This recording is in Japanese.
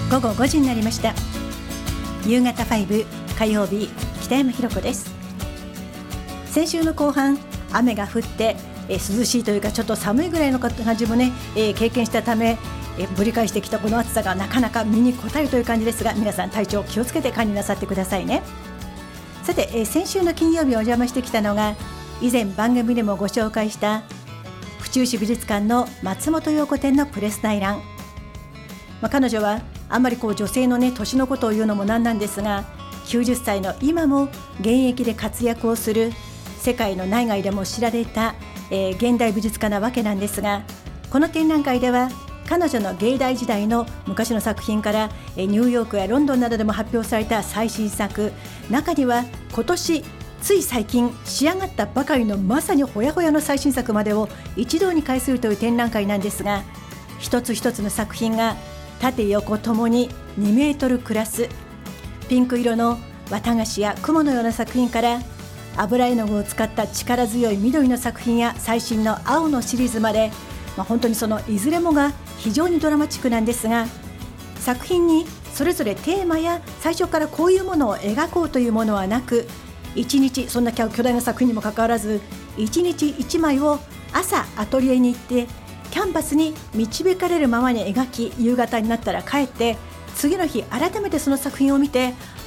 午後5時になりました。夕方5火曜日、北山ひろ子です。先週の後半、雨が降って涼しいというかちょっと寒いぐらいの感じもね、経験したためぶり返してきたこの暑さがなかなか身に応えるという感じですが、皆さん体調気をつけて管理なさってくださいね。さて、先週の金曜日お邪魔してきたのが、以前番組でもご紹介した府中市美術館の松本陽子展のプレス内覧。彼女はあんまり女性の年のことを言うのもなんなんですが、90歳の今も現役で活躍をする世界の内外でも知られた、現代美術家なわけなんですが、この展覧会では彼女の芸大時代の昔の作品から、ニューヨークやロンドンなどでも発表された最新作、中には今年つい最近仕上がったばかりのまさにほやほやの最新作までを一堂に会するという展覧会なんですが、一つ一つの作品が縦横ともに2メートルクラス、ピンク色の綿菓子や雲のような作品から、油絵の具を使った力強い緑の作品や最新の青のシリーズまで、本当にそのいずれもが非常にドラマチックなんですが、作品にそれぞれテーマや最初からこういうものを描こうというものはなく、一日、そんな巨大な作品にもかかわらず一日一枚を朝アトリエに行ってキャンバスに導かれるままに描き、夕方になったら帰って次の日改めてその作品を見て、